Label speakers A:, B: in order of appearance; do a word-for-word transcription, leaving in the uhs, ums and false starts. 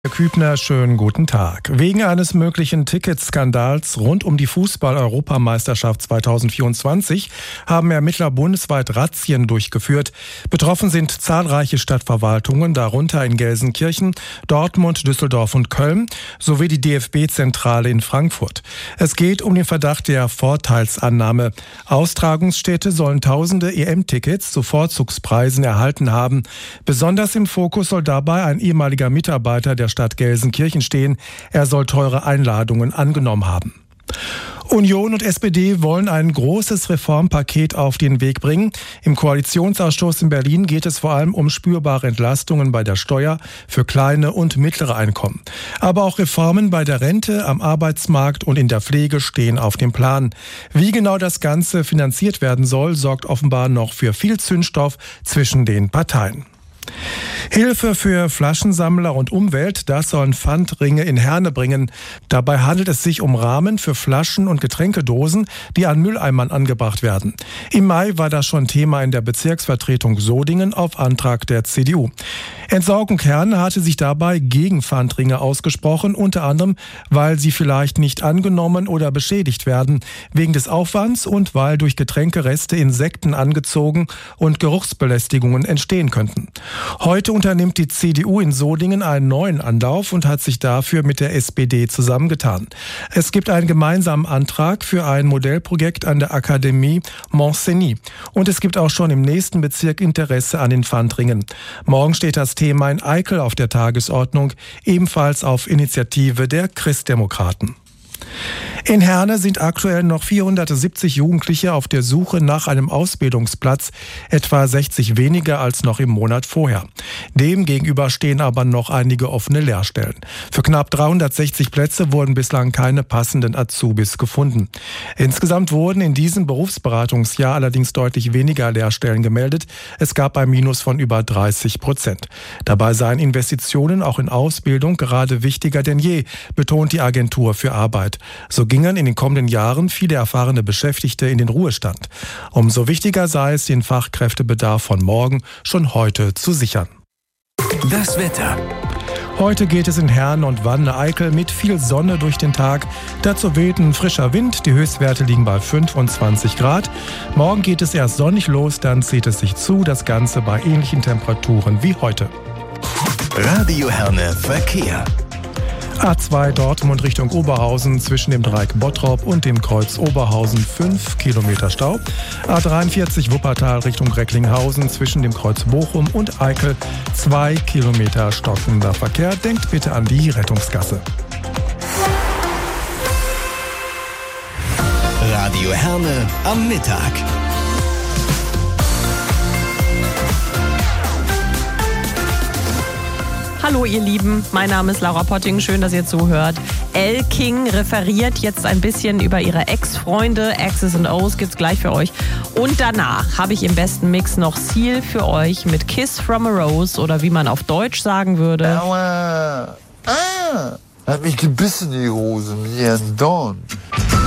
A: Herr Kübner, schönen guten Tag. Wegen eines möglichen Ticketskandals rund um die Fußball-Europameisterschaft zweitausendvierundzwanzig haben Ermittler bundesweit Razzien durchgeführt. Betroffen sind zahlreiche Stadtverwaltungen, darunter in Gelsenkirchen, Dortmund, Düsseldorf und Köln, sowie die D F B-Zentrale in Frankfurt. Es geht um den Verdacht der Vorteilsannahme. Austragungsstädte sollen tausende E M-Tickets zu Vorzugspreisen erhalten haben. Besonders im Fokus soll dabei ein ehemaliger Mitarbeiter der Stadt Gelsenkirchen stehen. Er soll teure Einladungen angenommen haben. Union und S P D wollen ein großes Reformpaket auf den Weg bringen. Im Koalitionsausschuss in Berlin geht es vor allem um spürbare Entlastungen bei der Steuer für kleine und mittlere Einkommen. Aber auch Reformen bei der Rente, am Arbeitsmarkt und in der Pflege stehen auf dem Plan. Wie genau das Ganze finanziert werden soll, sorgt offenbar noch für viel Zündstoff zwischen den Parteien. Hilfe für Flaschensammler und Umwelt, das sollen Pfandringe in Herne bringen. Dabei handelt es sich um Rahmen für Flaschen und Getränkedosen, die an Mülleimern angebracht werden. Im Mai war das schon Thema in der Bezirksvertretung Sodingen auf Antrag der C D U. Entsorgung Herne hatte sich dabei gegen Pfandringe ausgesprochen, unter anderem, weil sie vielleicht nicht angenommen oder beschädigt werden, wegen des Aufwands und weil durch Getränkereste Insekten angezogen und Geruchsbelästigungen entstehen könnten. Heute unternimmt die C D U in Sodingen einen neuen Anlauf und hat sich dafür mit der S P D zusammengetan. Es gibt einen gemeinsamen Antrag für ein Modellprojekt an der Akademie Montcenis. Und es gibt auch schon im nächsten Bezirk Interesse an den Pfandringen. Morgen steht das Thema in Eickel auf der Tagesordnung, ebenfalls auf Initiative der Christdemokraten. In Herne sind aktuell noch vierhundertsiebzig Jugendliche auf der Suche nach einem Ausbildungsplatz, etwa sechzig weniger als noch im Monat vorher. Dem gegenüber stehen aber noch einige offene Lehrstellen. Für knapp dreihundertsechzig Plätze wurden bislang keine passenden Azubis gefunden. Insgesamt wurden in diesem Berufsberatungsjahr allerdings deutlich weniger Lehrstellen gemeldet. Es gab ein Minus von über dreißig Prozent. Dabei seien Investitionen auch in Ausbildung gerade wichtiger denn je, betont die Agentur für Arbeit. So gingen in den kommenden Jahren viele erfahrene Beschäftigte in den Ruhestand. Umso wichtiger sei es, den Fachkräftebedarf von morgen schon heute zu sichern.
B: Das Wetter.
A: Heute geht es in Herne und Wanne-Eickel mit viel Sonne durch den Tag. Dazu weht ein frischer Wind. Die Höchstwerte liegen bei fünfundzwanzig Grad. Morgen geht es erst sonnig los, dann zieht es sich zu. Das Ganze bei ähnlichen Temperaturen wie heute.
B: Radio Herne Verkehr.
A: A zwei Dortmund Richtung Oberhausen zwischen dem Dreieck Bottrop und dem Kreuz Oberhausen fünf Kilometer Stau. A dreiundvierzig Wuppertal Richtung Recklinghausen zwischen dem Kreuz Bochum und Eickel zwei Kilometer stockender Verkehr. Denkt bitte an die Rettungsgasse.
B: Radio Herne am Mittag.
C: Hallo ihr Lieben, mein Name ist Laura Potting, schön, dass ihr zuhört. Elle King referiert jetzt ein bisschen über ihre Ex-Freunde, X's and O's gibt's gleich für euch. Und danach habe ich im besten Mix noch Seal für euch mit Kiss from a Rose oder wie man auf Deutsch sagen würde.
D: Aua, ah, hat mich gebissen die Hose mit ihren Dorn.